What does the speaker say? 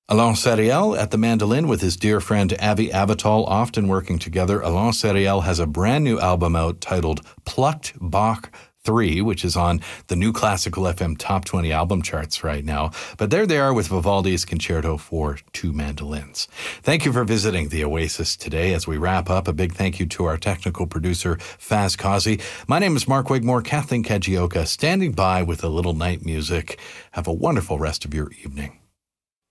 Alain Serial at the mandolin with his dear friend Avi Avital, often working together. Alain Serial has a brand new album out titled Plucked Bach 3, which is on the new Classical FM Top 20 album charts right now. But there they are with Vivaldi's Concerto for Two Mandolins. Thank you for visiting the Oasis today. As we wrap up, a big thank you to our technical producer, Faz Kazi. My name is Mark Wigmore, Kathleen Kajioka, standing by with a little night music. Have a wonderful rest of your evening.